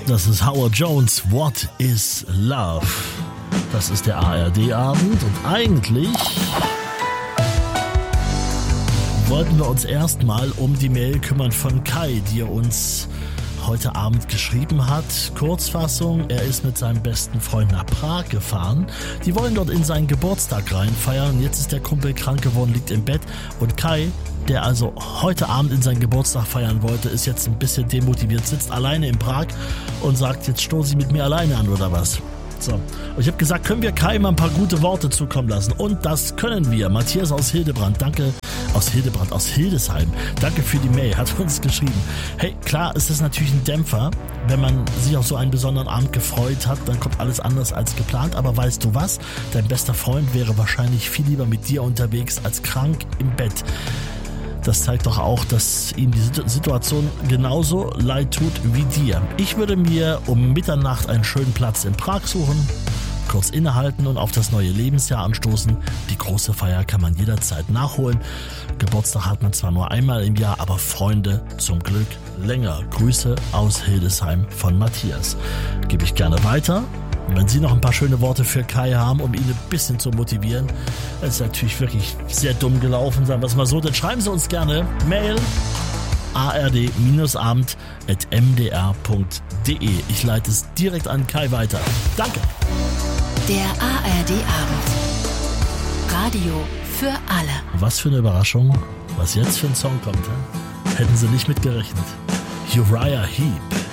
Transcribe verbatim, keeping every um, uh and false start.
Das ist Howard Jones, What is Love? Das ist der A R D-Abend und eigentlich wollten wir uns erstmal um die Mail kümmern von Kai, die er uns heute Abend geschrieben hat. Kurzfassung, er ist mit seinem besten Freund nach Prag gefahren. Die wollen dort in seinen Geburtstag reinfeiern und jetzt ist der Kumpel krank geworden, liegt im Bett und Kai, der also heute Abend in seinen Geburtstag feiern wollte, ist jetzt ein bisschen demotiviert, sitzt alleine in Prag und sagt, jetzt stoßen Sie mit mir alleine an oder was? So. Und ich habe gesagt, können wir Kai mal ein paar gute Worte zukommen lassen? Und das können wir. Matthias aus Hildebrand, danke. Aus Hildebrand, aus Hildesheim. Danke für die Mail, hat uns geschrieben. Hey, klar ist es natürlich ein Dämpfer, wenn man sich auf so einen besonderen Abend gefreut hat, dann kommt alles anders als geplant. Aber weißt du was? Dein bester Freund wäre wahrscheinlich viel lieber mit dir unterwegs als krank im Bett. Das zeigt doch auch, dass ihm die Situation genauso leid tut wie dir. Ich würde mir um Mitternacht einen schönen Platz in Prag suchen, kurz innehalten und auf das neue Lebensjahr anstoßen. Die große Feier kann man jederzeit nachholen. Geburtstag hat man zwar nur einmal im Jahr, aber Freunde zum Glück länger. Grüße aus Hildesheim von Matthias. Gebe ich gerne weiter. Und wenn Sie noch ein paar schöne Worte für Kai haben, um ihn ein bisschen zu motivieren, das ist natürlich wirklich sehr dumm gelaufen, sagen wir es mal so, dann schreiben Sie uns gerne Mail a r d abend at m d r punkt d e. Ich leite es direkt an Kai weiter. Danke. Der A R D-Abend. Radio für alle. Was für eine Überraschung, was jetzt für ein Song kommt. He? Hätten Sie nicht mit gerechnet. Uriah Heep.